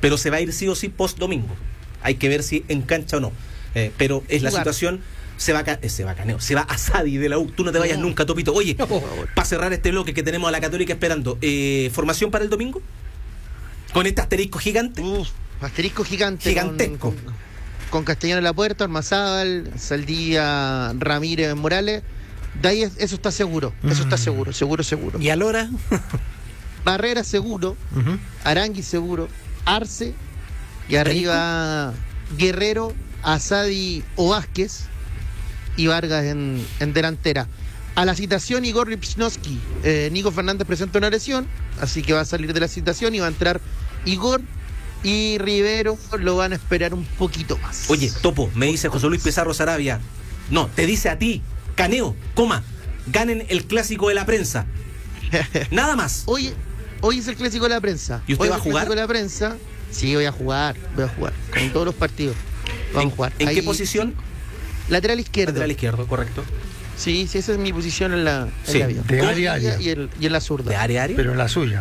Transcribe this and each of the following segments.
pero se va a ir sí o sí post domingo. Hay que ver si en cancha o no. Pero es la situación. Se va a Sadi de la U. Tú no te vayas nunca, Topito. Oye, para cerrar este bloque que tenemos a la Católica esperando, ¿formación para el domingo? ¿Con este asterisco gigante? Asterisco gigante. Gigantesco. Con Castellano en la puerta, Ormazábal, Saldía, Ramírez, Morales. De ahí eso está seguro. Eso está seguro. ¿Y Alora? Barrera seguro. Arangui seguro. Arce. Y arriba Guerrero, Asadi o Vázquez. Y Vargas en delantera. A la citación Igor Lipchnowski. Nico Fernández presenta una lesión, así que va a salir de la citación y va a entrar Igor y Rivero. Lo van a esperar un poquito más. Oye, Topo, me dice José Luis Pizarro Sarabia. No, te dice a ti, Caneo, ganen el clásico de la prensa. Nada más. Hoy es el clásico de la prensa. ¿Y usted va a jugar? El clásico de la prensa. Sí, voy a jugar. Con todos los partidos. Vamos a jugar. ¿En qué posición? Lateral izquierdo. Lateral izquierdo, correcto. Sí, esa es mi posición en la vida. De área. Y en la zurda. ¿De área? Pero en la suya.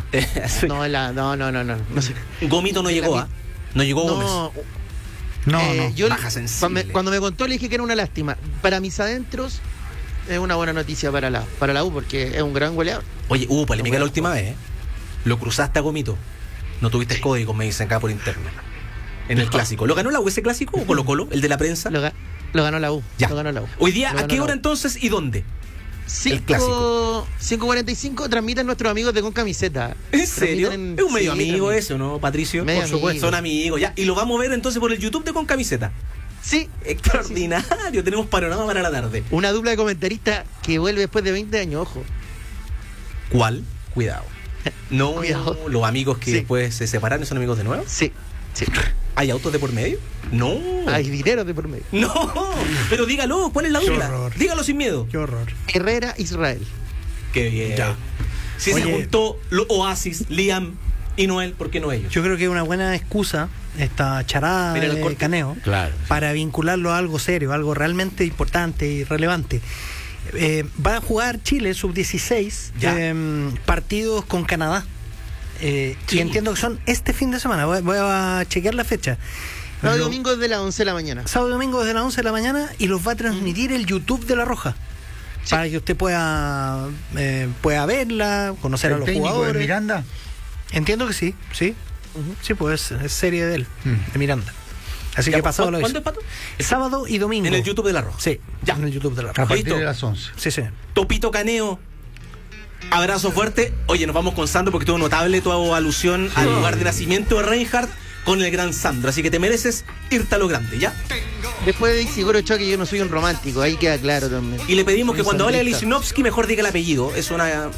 No sé. Gomito no llegó, ¿ah? No llegó Gómez. No. Yo baja sensible. cuando me contó le dije que era una lástima. Para mis adentros es una buena noticia para la U porque es un gran goleador. Oye, hubo polémica la última vez, ¿eh? Lo cruzaste a Gomito. No tuviste código, me dicen acá por interno. En el clásico. ¿Lo ganó la U ese clásico o Colo-Colo, el de la prensa? Lo ganó la U. Ya. Lo ganó la U. Hoy día, ¿a qué hora entonces y dónde? El clásico. 5:45 transmiten nuestros amigos de Con Camiseta. ¿En serio? Es un medio amigo eso, ¿no, Patricio? Por supuesto. Son amigos, ya. Y lo vamos a ver entonces por el YouTube de Con Camiseta. Sí. Extraordinario. Sí. Tenemos panorama para la tarde. Una dupla de comentaristas que vuelve después de 20 años, ojo. ¿Cuál? Cuidado. No, Cuidado. Los amigos que después se separan y son amigos de nuevo. Sí. ¿Hay autos de por medio? No. Hay dinero de por medio. No. Pero dígalo, ¿cuál es la dupla? Dígalo sin miedo. Qué horror. Herrera, Israel. Qué bien. Ya. Si se juntó Oasis, Liam y Noel, ¿por qué no ellos? Yo creo que es una buena excusa esta charada de Caneo, claro, para vincularlo a algo serio, algo realmente importante y relevante. Va a jugar Chile sub-16 partidos con Canadá. Y entiendo que son este fin de semana. Voy a chequear la fecha. Sábado y domingo desde las 11 de la mañana. Sábado y domingo desde las 11 de la mañana y los va a transmitir el YouTube de La Roja. Sí. Para que usted pueda verla, conocer a los jugadores. ¿De Miranda? Entiendo que sí. Sí, pues es serie de él, de Miranda. Así que pasado lo hizo. ¿Cuándo es, Pato? Sábado y domingo. En el YouTube de La Roja. Sí, ya. En el YouTube de La Roja. A partir de las 11. Sí. Topito Caneo. Abrazo fuerte. Oye, nos vamos con Sandro porque tuvo notable tu alusión al lugar de nacimiento de Reinhardt con el gran Sandro. Así que te mereces irte a lo grande, ¿ya? Después de Isidoro Choque yo no soy un romántico, ahí queda claro también. Y le pedimos que cuando hable de Lichnowsky mejor diga el apellido. Es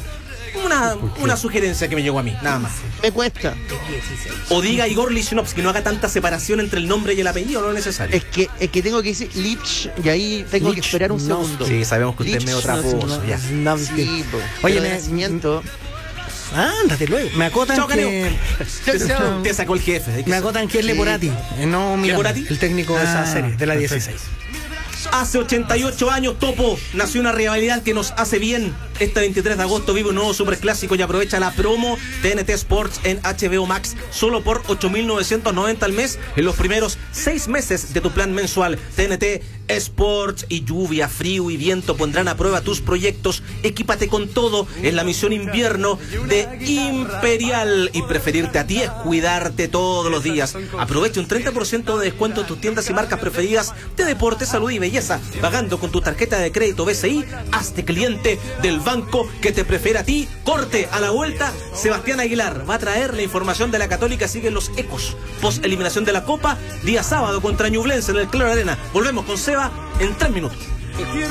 una sugerencia que me llegó a mí, nada más. Me cuesta. O diga Igor Lichnowsky, no haga tanta separación entre el nombre y el apellido, no es necesario. Es que tengo que decir Lich y ahí tengo que esperar un segundo. Sí, sabemos que usted es medio traposo. Sí, oye, nacimiento. Ándate luego. Me acotan que te sacó el jefe. Me acotan que es Leporati, no Miranda, el técnico de esa serie, de la 16. Hace 88 años, Topo, nació una rivalidad que nos hace bien. Este 23 de agosto vive un nuevo superclásico y aprovecha la promo TNT Sports en HBO Max solo por 8.990 al mes en los primeros 6 meses de tu plan mensual. TNT Sports y lluvia, frío y viento pondrán a prueba tus proyectos. Equípate con todo en la misión invierno de Imperial. Y preferirte a ti es cuidarte todos los días. Aprovecha un 30% de descuento en tus tiendas y marcas preferidas de deporte, salud y belleza. Pagando con tu tarjeta de crédito BCI, hazte cliente del banco que te prefiere a ti. Corte a la vuelta. Sebastián Aguilar va a traer la información de la Católica. Siguen los ecos post eliminación de la Copa. Día sábado contra Ñublense en el Claro Arena. Volvemos con Seba en 3 minutos.